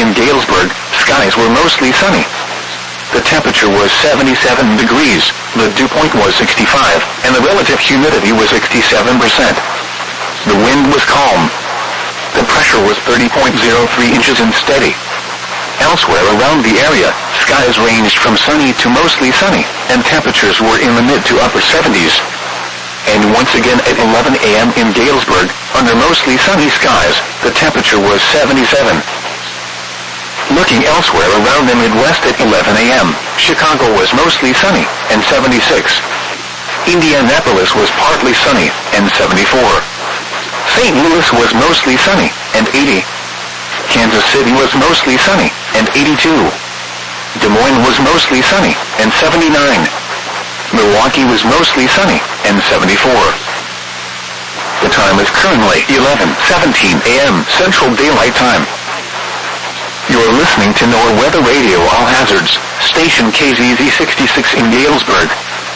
in Galesburg, skies were mostly sunny. The temperature was 77 degrees, the dew point was 65, and the relative humidity was 67%. The wind was calm. The pressure was 30.03 inches and steady. Elsewhere around the area, skies ranged from sunny to mostly sunny, and temperatures were in the mid to upper 70s. And once again at 11 a.m. in Galesburg, under mostly sunny skies, the temperature was 77. Looking elsewhere around the Midwest at 11 a.m., Chicago was mostly sunny, and 76. Indianapolis was partly sunny, and 74. St. Louis was mostly sunny, and 80. Kansas City was mostly sunny, and 82. Des Moines was mostly sunny, and 79. Milwaukee was mostly sunny, and 74. The time is currently 11:17 a.m. Central Daylight Time. You're listening to NOAA Weather Radio All Hazards, station KZZ 66 in Galesburg.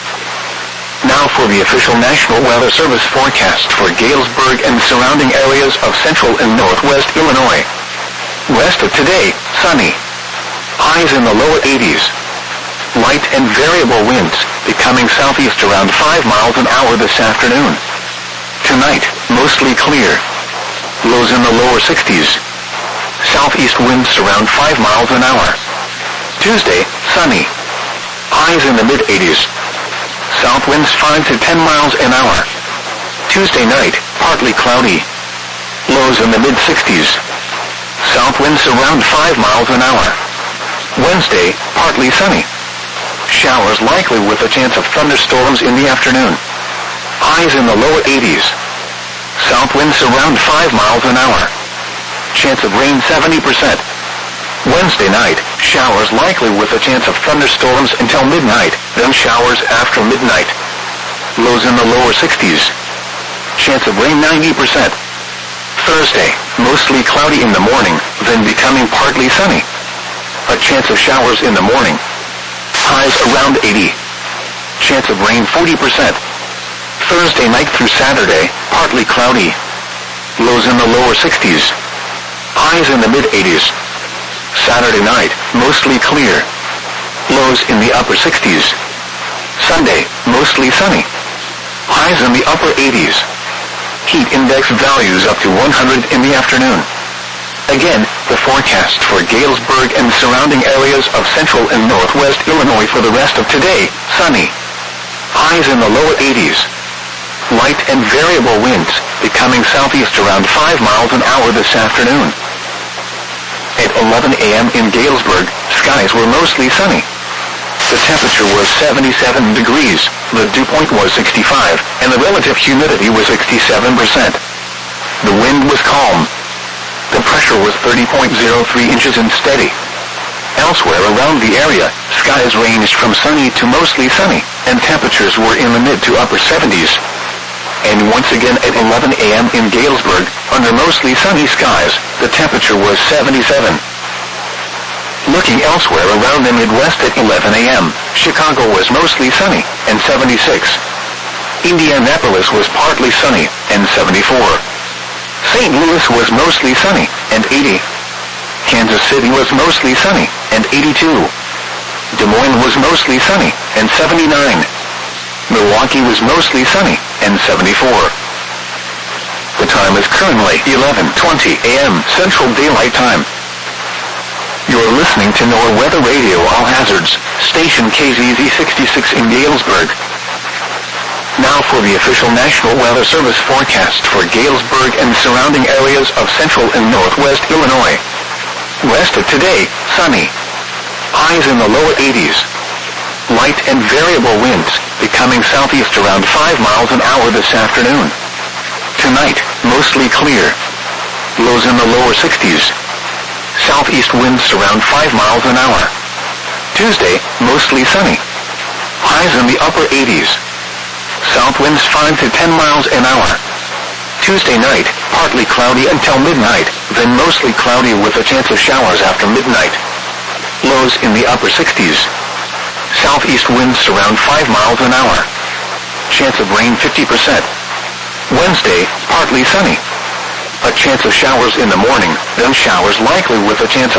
Now for the official National Weather Service forecast for Galesburg and surrounding areas of central and northwest Illinois. West of today, sunny. Highs in the lower 80s. Light and variable winds, becoming southeast around 5 miles an hour this afternoon. Tonight, mostly clear. Lows in the lower 60s. Southeast winds around 5 miles an hour. Tuesday, sunny. Highs in the mid-80s. South winds 5 to 10 miles an hour. Tuesday night, partly cloudy. Lows in the mid-60s. South winds around 5 miles an hour. Wednesday, partly sunny. Showers likely with a chance of thunderstorms in the afternoon. Highs in the lower 80s. South winds around 5 miles an hour. Chance of rain 70%. Wednesday night, showers likely with a chance of thunderstorms until midnight, then showers after midnight. Lows in the lower 60s. Chance of rain 90%. Thursday, mostly cloudy in the morning, then becoming partly sunny. A chance of showers in the morning. Highs around 80. Chance of rain 40%. Thursday night through Saturday, partly cloudy. Lows in the lower 60s. Highs in the mid-80s. Saturday night, mostly clear. Lows in the upper 60s. Sunday, mostly sunny. Highs in the upper 80s. Heat index values up to 100 in the afternoon. Again, the forecast for Galesburg and surrounding areas of central and northwest Illinois for the rest of today, sunny. Highs in the lower 80s. Light and variable winds, becoming southeast around 5 miles an hour this afternoon. At 11 a.m. in Galesburg, skies were mostly sunny. The temperature was 77 degrees, the dew point was 65, and the relative humidity was 67%. The wind was calm. The pressure was 30.03 inches and steady. Elsewhere around the area, skies ranged from sunny to mostly sunny, and temperatures were in the mid to upper 70s. And once again at 11 a.m. in Galesburg, under mostly sunny skies, the temperature was 77. Looking elsewhere around the Midwest at 11 a.m., Chicago was mostly sunny, and 76. Indianapolis was partly sunny, and 74. St. Louis was mostly sunny, and 80. Kansas City was mostly sunny, and 82. Des Moines was mostly sunny, and 79. Milwaukee was mostly sunny, and 74. The time is currently 11:20 a.m. Central Daylight Time. You're listening to NOAA Weather Radio All Hazards, station KZZ 66 in Galesburg. Now for the official National Weather Service forecast for Galesburg and surrounding areas of central and northwest Illinois. West of today, sunny. Highs in the lower 80s. Light and variable winds, becoming southeast around 5 miles an hour this afternoon. Tonight, mostly clear. Lows in the lower 60s. Southeast winds around 5 miles an hour. Tuesday, mostly sunny. Highs in the upper 80s. South winds 5 to 10 miles an hour. Tuesday night, partly cloudy until midnight, then mostly cloudy with a chance of showers after midnight. Lows in the upper 60s. Southeast winds around 5 miles an hour. Chance of rain 50%. Wednesday, partly sunny. A chance of showers in the morning, then showers likely with a chance of